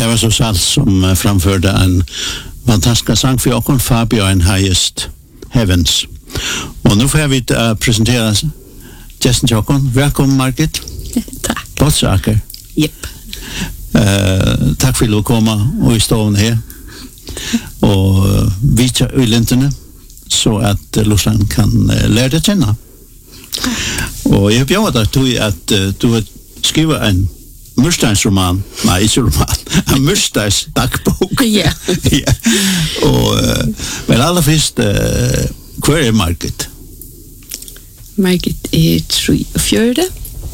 Det var så Salt som framförde en fantastisk sang för Åkon Fabian Highest Heavens. Och nu får vi presentera Justin Jokon. Välkommen Margit. Tack. Gott saker. Japp. Tack för att du komma och i stående här. Och vita ölinterna så att Lussan kan lära dig känna. Och jag bjöd dig att du har skrivit en mursteinsroman, nej, inte roman, en mursteins dagbok. Ja. Ja. Och men allra först, kvar är Margit? Margit är 34.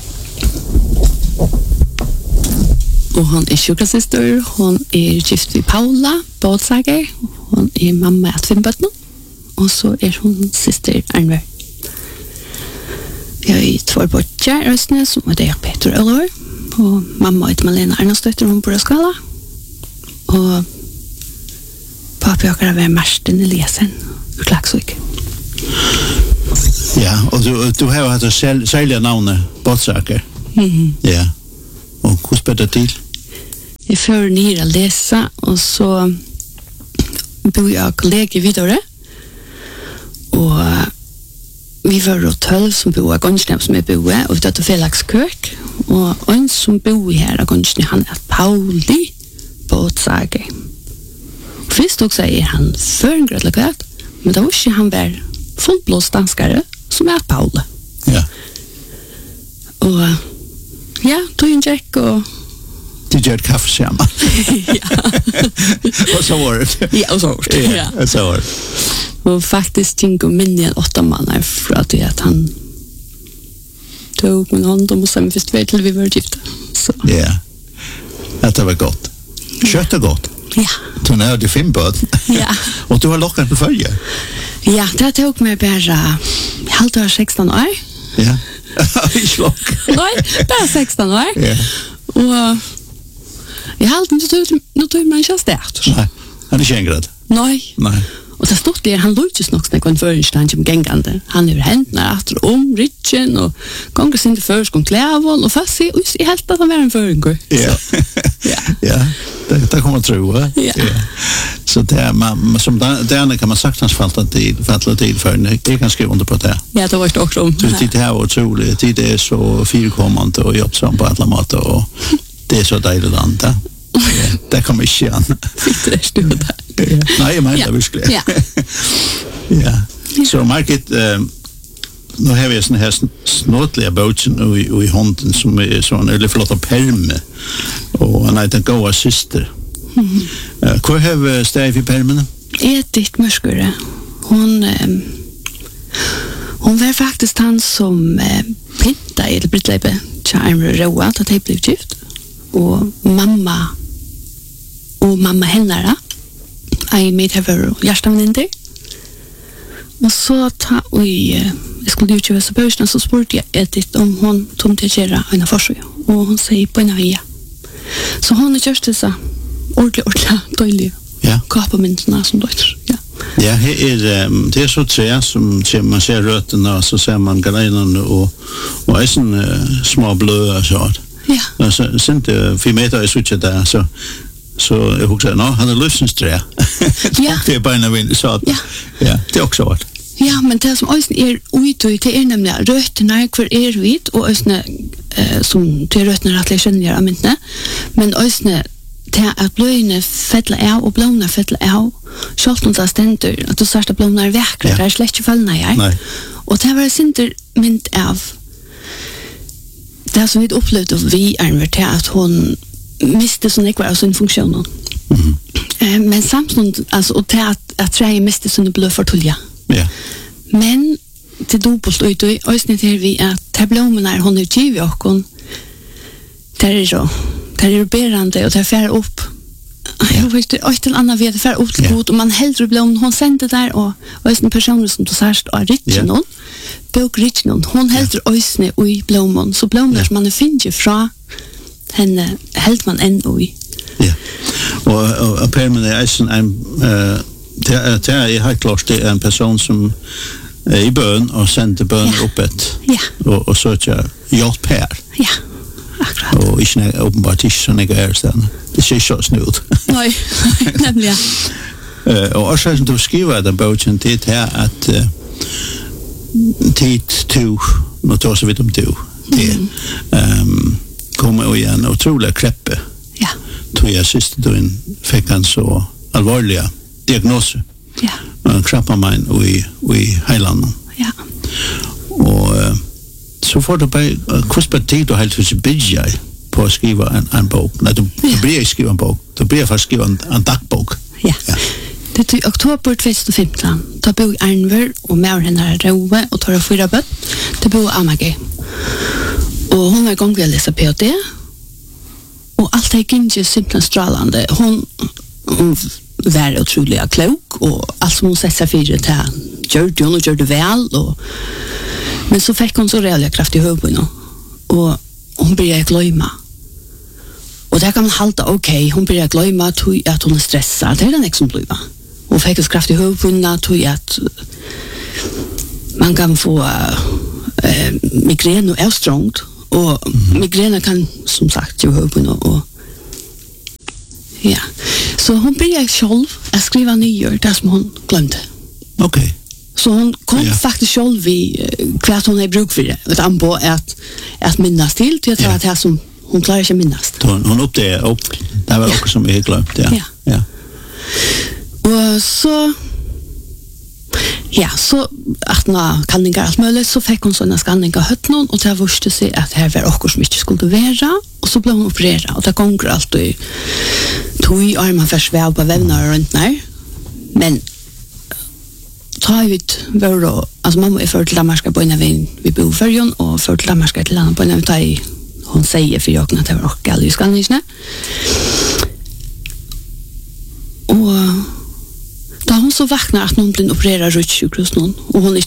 Och hon är sjukasyster, hon är gift med Paula Båtsager, hon är mamma att 5 barn, och så är hon syster Arnver. Jag är 2 bortjar Östne, som är det Peter Öllor, och mamma heter Malena Arnastötter, hon bor i Skala, och pappa jag var Marsten Eliasen ur Klagsvik. Ja, och du har haft särliga namn Båtsager. Ja. Och hur spelar det till? Jag får ner att läsa och så bor jag kollegor vidare. Och vi var 12 som bor i Gonsnäm som är boe och det är Felakskök. Och en som bor här i Gonsnäm, han är Pauli Båtsager. Först också är han förgrödligat, men då var han var fullblåsdanskare som är Paula. Ja. Och ja, tog en jack och du gör kaffe samman. ja. Och så var det. Ja, och så var det. Ja, så var det. Och faktiskt tänker minne 8 månader för att han tog min hand och sen först vet till vi var gifta. Så. Ja. Det var gott. Kött är gott. Ja. Du nöjde 5 barn. Ja. Och du har lockat på följe. Ja, det tog mig bara halvt 16 år. Ja. Inte lock. Nej, bara 16 år. Ja. Och jag har alltid nu tog man inte stärkt. Nej, han är kängrad. Nej. Nej. Och det stod där, han låg just nog en förrän som gängande. Han är händerna efter richen och gånger sin först kom klävål och fast i helt att han var en förrän. Ja. Ja, det kommer att tro, va? Ja. Så det är man som där kan man saktans fatta tid för det är ganska under på det. Ja, det var det också om. Det här var otroligt. Det är så fyrkommande och jobbsamt på alla mat och det är så dejligt land. Det kommer inte igen. Sitter det stod där. Ja. Nej, jag menar verkligen. Ja. Ja. Så Margit, nu har vi sån här snåtliga båten i hånden som är sån, eller förlåt, perme. Och han heter Goa syster. Vad har Steffi permen? Edith Mörskure. Hon var faktiskt han som pinta eller Brittleibe Charmer Roa att det blev gift. Och mamma henne I made her hjärtamninter. Och så jag skulle ju köra så börsen så spurte jag Edith om hon tog till att göra en försök. Och hon säger på en ja. Så hon har gjort det så ordentligt dåligt. Ja. Kapamyntorna som dotter. Ja. Ja, det är så trä som man ser rötterna och så ser man grejerna och en små blöda så. Ja. Och sen det 4 meter i switchet där så jag hugger han är lösensträ. Ja. Det är bara en vind så. Ja. Ja, det är också vad. Ja, men det som också är utøy, det är nämligen rötterna kvar är vit och också som till rötterna att läsa ner amintne. Men också det att blöjne fettla av och blomna fettla av. Självklart ständer att du särsta blomnar väckra, det är släkt fallna jag. Nej. Och det var inte mint av det som vi upplevde av vi är att hon miste sån ekvar av sin funktion. Men samtidigt alltså och att träja miste sån blå förtulja. Ja. Men till dubbelt ut och ösnet här vi att tablåerna hon är giv och hon där är så där är berande och där fär upp. Jag vet inte att en annan vet fär upp till god och man hellre blom hon sände där och ösnet personer som då särskilt är richen bok richen hon hellre ösnet och i blomman så blommar som man finner fra henne helt man ändå i. Ja. Och permen är en det är helt klart det är en person som är i bön och sänder bön upp ett. Ja. Och söker hjälp här. Ja. akkurat. Och inte uppenbart inte så några ställen. Det ser så snudd. Nej, nämligen. Och också som du skriver den boken till här att tid to något så vid om du det kommer ju en otrolig kreppe. Ja. Tror jag sist då fick han så allvarliga diagnoser. Ja. En krabbemin i Highland. Ja. Och så får du bara kostbar tid och helt för sig bidja på att skriva en bok. När du blir skriva en bok, då blir jag för skriva en dagbok. Ja. Det är i oktober 2015. Då bor Arnver och med henne Roe och tar 4 bøtt. Det bor Amage. Och hon är igång med att läsa PhD. Och allt är inte simpelt strålande. Hon var otroligt klok och allt som hon sett sig för det gjorde det väl. Men så fick hon så rejält kraft i huvudet och hon började glömma. Och där kan man halta okej. Hon började glömma att hon är stressad. Det är den som blir. Och fick så kraft i huvudet att man kan få migrän och avstrångt. Och migräner kan som sagt ju huvudet och ja. Så hon började själv att skriva ner det som hon glömde. Okej. Så hon kom faktiskt själv vid kvart hon är bruk för det. Ett anbo att minnas till att det här som hon klarar inte minnas. Hon upp det var också som jag glömt. Ja. Och så att när kanningar allt möjligt så fick hon sådana skanningar hött någon och det visste sig att det här var också som inte skulle vara och så blev hon opererad och det gånger alltid tog i armen för sväv på vävnar runt när men tar ut var då alltså mamma är för till Damarska på när vi bor förjon och för till Damarska till landet på när vi tar i hon säger för jag att det var också aldrig skanningarna och då hon så vaknar att någon blir opererad rutsjukhus någon och hon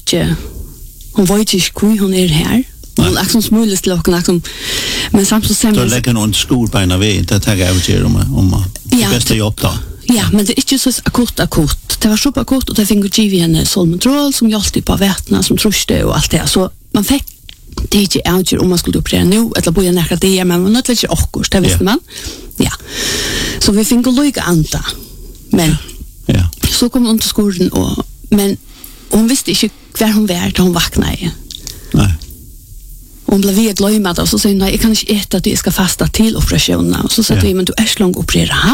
vet inte hur hon är här. Hon liksom smulis till och men samtidigt sen då lägger hon skolbeina vid det tar jag ut om det bästa jobb då. Ja, men det är inte så akut. Det var så akut och det fick ju henne Solmentrol som hjälpte på vätna som truste och allt det så man fick det är inte avgör om man skulle operera nu eller börja nära det men man inte också det visste man. Ja. Så vi fick lika anta. Men så kom hon till skolan men hon visste inte var hon var då hon vaknade. Nej. Hon blev vid glömma och så sa nej jag kan inte äta att jag ska fasta till operationen och så sa vi men du är så långt operera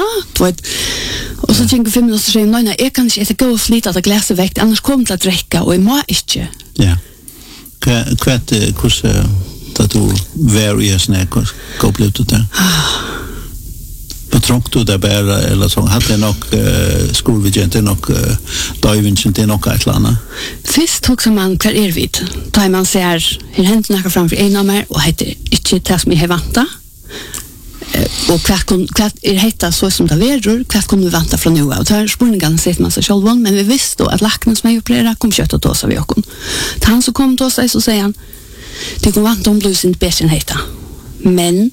och så tänkte 5 minuter så säger nej jag kan inte äta gå och flytta att glas väck annars kommer det att räcka och jag må inte. Ja. Kvart hur att du various när gå blev det där. Trångt du där bara eller så hade nog skolvidgent nog divingen det nog ett landa. Först också man kvar vid. Då man ser hur händerna kan framför en av mig och heter inte det som jag vänta. Och kvart heter så som det verður kvart kommer vi vänta från nu och där spurningen sett man sig själv men vi visste då att lacknen som jag opererade kom köttet då så vi och han så kom då så säger han det kommer vänta om blues inte bättre än heter. Men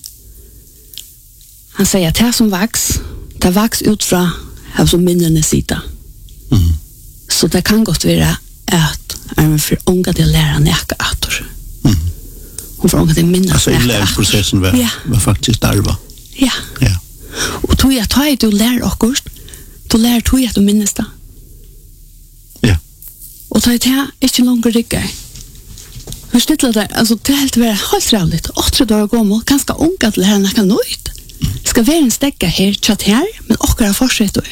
han säger att det som det vaks ut från av som minnene sida. Så det kan gott vara att är för unga till lära näka attor. Hon får unga till minnas alltså lärprocessen var faktiskt arva. Ja. Och tog jag tar du lär akkurst. Du lär tog jag du minnas det. Ja. Och tar det inte långt rycka. Hur snittlar det? Alltså det är helt helt rävligt. 8 år gammal, ganska unga till lära näka nöjt. Ska vara en stäcka här, chatt här, men också fortsätter.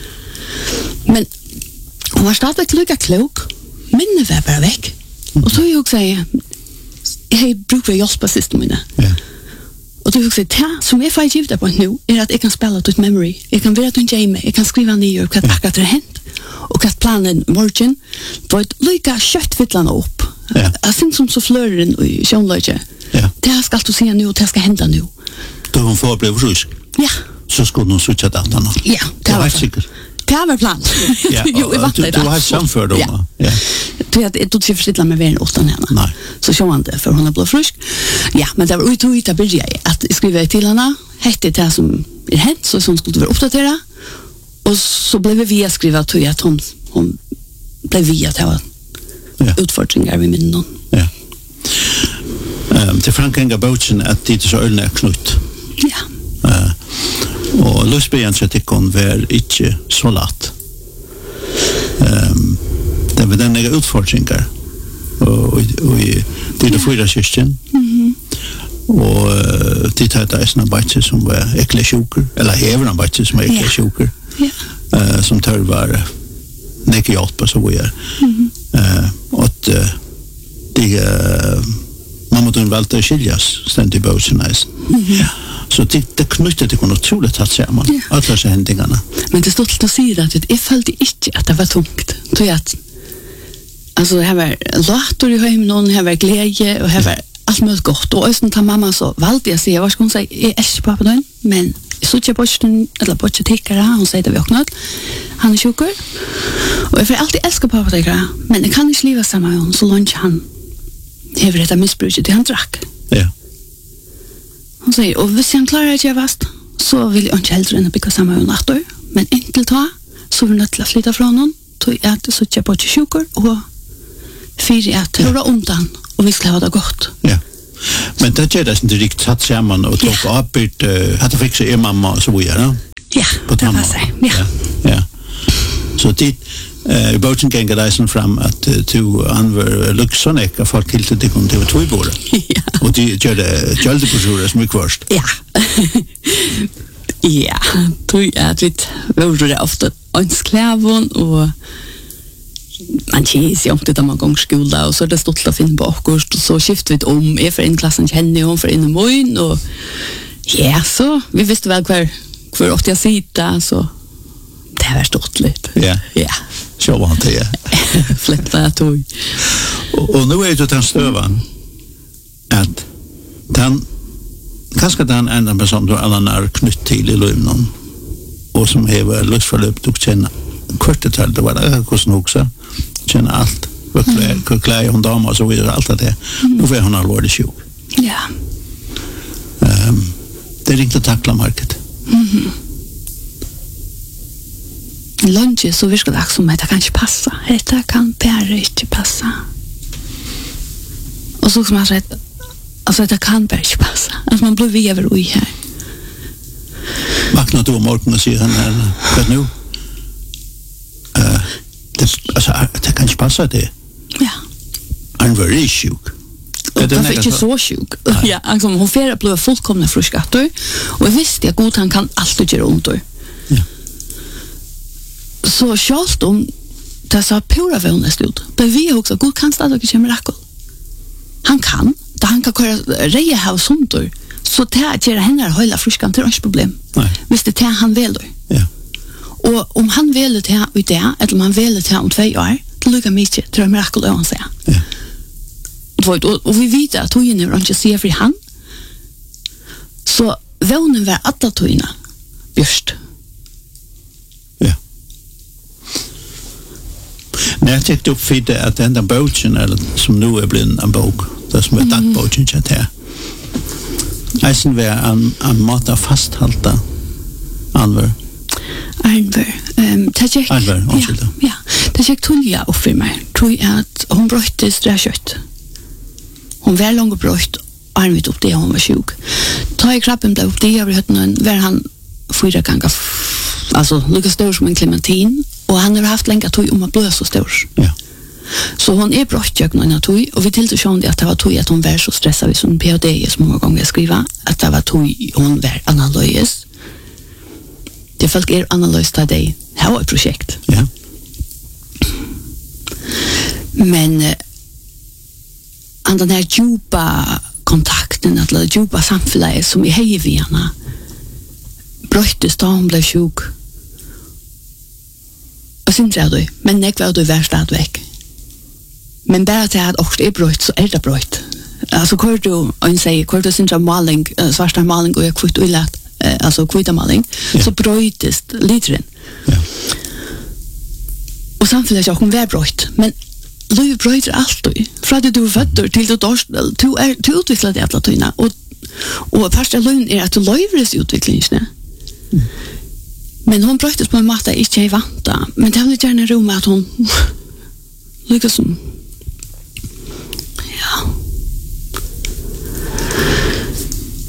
Men hon var stadigt lika klok. Minne var bara väck. Och så jag också säga, jag brukar hjälpa systemen. Och då också säga, som jag får givet på nu är att jag kan spela ut memory. Jag kan vara till Jamie, jag kan skriva ner vad akkurat har hänt. Och att planen morgon då ett lika köttfittlarna upp. Jag syns som så flören i sjönlöje. Det här ska du se nu och det ska hända nu. Då hon får bli frisk. Ja. Så skulle hon switcha datorn. Ja, det var säkert. Det var plan. Jo, du har samfört då. Ja. Det är inte så förstått med vem åt den henne. Nej. Så så han det för hon har blivit frisk. Ja, men det var ut att börja att skriva till henne. Hette det som är hänt så som skulle vara uppdatera. Och så blev vi att skriva till att hon blev vi att ha utfordringar vid minnen. Ja. Til Frankenga Boutsen at dit så ølne knutt. Ja. Og løsbyen til tikkon var ikke så latt. Det var denne utfordringer og det fyra syskjen og de tatt eisne arbeidse som var ekle sjuker eller hever arbeidse som var ekle sjuker som tør var nekke hjelp og så videre og at man måtte valgte å skiljas stendig på Boutsen så det knyttet det kunne utrolig tatt sammen alle disse hendingene. Men det stod til å si at jeg følte ikke at det var tungt tror jeg at alltså det här var lator i hemmen, det här var glädje och det här var allt möjligt gott. Och östen tar mamma så valde jag sig, jag var ska hon säga, jag älskar pappa då, men jag såg jag borsten, eller borsten tickare, hon säger det vi öppnat. Han är sjuker. Och jag får alltid älska pappa tickare, men jag kan inte leva samma med honom så långt han hever detta missbruket till han drack. Ja. Hon säger, och hvis han klarar att jag vast, så vill jag inte hellre än att bygga samma med honom natter. Men inte ta, så vill jag inte flytta från honom. Så jag såg jag borsten sjuker och fyrir at høra undan og vi skal ha det godt. Ja. Men det gjør det ikke riktigt satt sammen og tok oppbyrt, hadde fikset mamma og så videre. Ja, det var seg. Ja. Så dit, i Boutsen ganger det sånn fram at du anver luksonek av folk til det kunne til tvøybore. Ja. Og de gjør det kjøldepersoner som er kvørst. Ja. Ja, tror jeg at vi gjorde det ofte ønsklæven og man känns ju inte där man går skola och så det stod att finna på och så skiftar vi om är för en klassen känner hon för in i morgon och ja så vi visste väl kvar ofta jag sitta så det var stort lite. Ja. Så var det. Flätta tog. Och nu är det den stövan att den kanske den enda person då alla när knytt till i lumnon och som har lustförlöp och känna kvartetal det var det hur också känna allt vad klär hon damer och så vidare allt det nu får hon allvarligt sjuk. Ja. Det är inte att tackla market. Lunch så vi ska det som det kan inte passa. Det kan bara inte passa. Och så som jag sa alltså det kan bara inte passa. Alltså man blir över och i här. Vaknar du om morgonen och säger han här vad nu? Det kan inte passa det. Ja. Han var really sjuk. Det var inte så sjuk. Ja, alltså hon färra blev fullkomna fruskator och jag visste att god han kan alltid göra ont. Ja. Så självt om det sa pura vänast ut. Det vi också god kan stadigt göra mirakel. Han kan, då han kan köra reja här och sånt så det att göra henne hela fruskan det är inte problem. Nej. Visst det han vill då. Ja. Och om han vill det här ut det eller om han vill det här om 2 år, då lyckas mycket tror jag mirakel han säger. Ja. Och vi vet att hon är inte ser för han. Så vånen var alla tojna björst. Ja. När jag tyckte upp för det att den där boken eller som nu är blind en bok det som är dagbokens chat här. Eisen var en måte fasthalta Anver. Ja, det gick tulja upp för mig. Tror jag att hon brötte sträckött. Hon var långt brött armit upp det hon var sjuk. Ta i krabben blev upp det över hötten var han 4 gånger alltså lika stor som en clementin och han har haft länge tog om att blösa så stor. Ja. Så hon är brött jag när tog och vi till så sjön det att det var tog att hon var så stressad vid som PhD så många gånger skriva att det var tog hon var analys. Det folk är analys av det här ett projekt. Ja. Men den här djupa kontakten eller djupa samfället som är hej vid henne bröttes då hon blev sjuk. Och sen tror jag men det var det värsta att väck. Men bara att jag också är brött så är det brött. Alltså kör du och säger kör du sin maling svarta maling och jag kvitt och lätt alltså kvita maling så bröttes litren. Ja. Och samtidigt jag hon var brött men Löv bröter alltid. Från att du är född till du dörst, du utvecklar det alla tydna. Och första lögn är att du löjvres utvecklingen. Men hon brötes på en matta inte är vanta. Men det vill gärna ro med att hon lyckas som ja.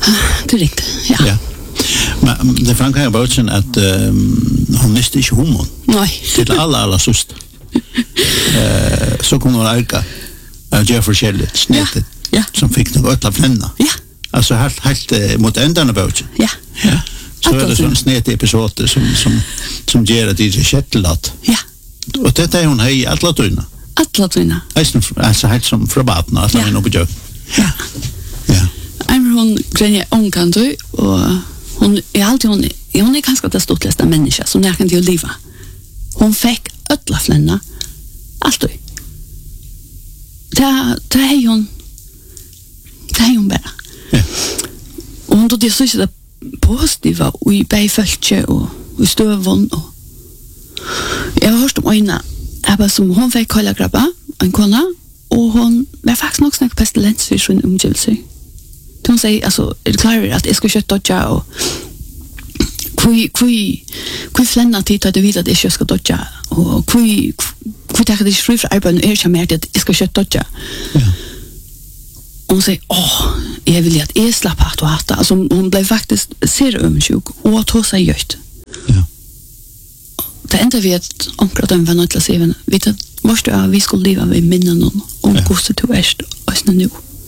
Det är riktigt, ja. Ja. Men det framgår bara sen att hon miste inte humorn. Nej. Till alla sust. Så kommer hon arka Jeffrey Shelley snittet som fick något att flänna. Ja. Alltså helt mot ändan av boken. Ja. Ja. Så är det sån snett episoder som ger att det är kättelat. Ja. Och detta är hon här i alla tyna. Alla tyna. Alltså helt som från baten att han är nog på jobb. Ja. Ja. Hon grenjer omkant och hon är alltid hon är ganska det stortlästa människa som när kan till leva. Hon fick ödla flänna alltid. Det är hon bara. Ja. Och hon då det så det positiva och i bäfölke och i stövon och jag har hört om öjna aber som hon fick kalla grabba en kona och hon var faktiskt nog snack pestilens för sin umgivelse. Hon säger alltså är det klart att jag ska köta dodja och kui flänna tid att det vid att jag ska dodja och kui tar det fri för arbeten är jag mer att jag ska köta dodja. Ja. Hon säger, jag vill att jag slapp att hata. Alltså hon blev faktiskt serumsjuk och att hon sig gjort. Ja. Det enda vi att omkring dem var något att säga, vet att varst vi skulle leva vid minnen om gosset till värst och nu.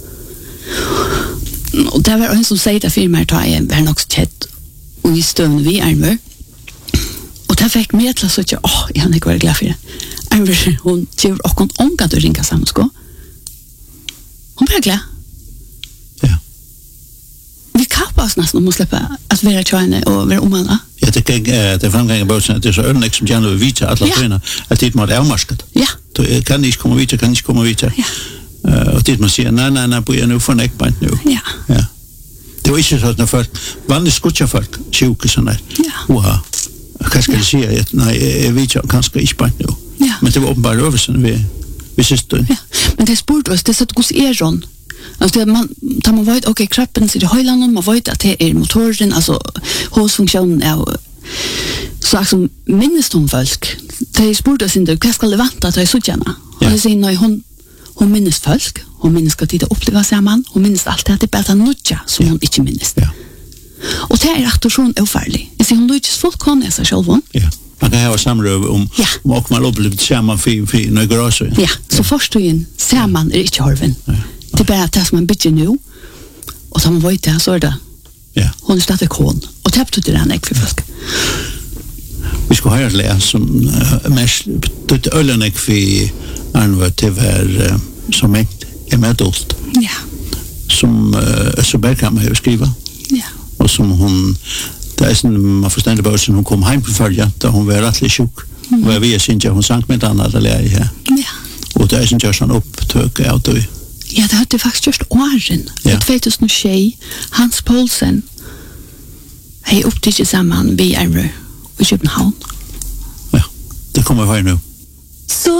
Och det var en som säger att firma tar jag var nog kätt och i stund vi armar. Och det fick mig till att säga, jag har inte varit glad för det. Armar hon tjur och hon omgått att ringa samskå. Hon blev glad. Ja. Vi kappas nästan om att släppa att vara tjejne och vara omana. Jag tycker det framgår bara att det är så öllnek som gärna vill vita alla tröna att det måste avmarskat. Ja. Då kan inte komma vita, Ja. Och det man säger, nej, på jag nu får näckbant nu. Ja. Ja. Det var inte så att när folk, vanligt skutsa folk, sjuka sådana där. Ja. Wow. Jag ska säga att nej, jag vet jag kanske inte bant nu. Ja. Men det var uppenbart översen vi syster. Ja. Men det spurt oss, det satt hos eron. Alltså det man vet, okej, kroppen sitter i höjlan, man vet att det är motoren, alltså håsfunktionen är så som minst om folk. Det spurt oss inte, vad ska det vanta att det är så gärna? Och det säger, nej, hon minns folk, hon minns att det uppleva samman, hon minns allt att det är bara nudja som hon inte minns. Ja. Och det är aktion ofarlig. Jag säger, hon lyckas folk kan sig själv. Ja. Man kan ha samröv om och man upplevt samman för några garage. Ja, så förstås samman är inte harven. Det är bara att det som man bygger nu och som man vet det så är det. Ja. Hon är stadig kon och det betyder det inte för folk. Vi ska höra det som mest det öllenek för använda till var som är med adult. Ja. Som så Bergkamp har skriva. Ja. Och som hon det är som man förstår bara sen hon kom hem på förja då hon var rättligt sjuk. Och jag vet inte hon sank med annat eller här. Ja. Och det är sen just han upptök out då. Ja, det hade faktiskt just åren. Ja. 2006 Hans Poulsen hej upptäckt samman vi är i Köpenhamn. Ja. Det kommer vi höra nu.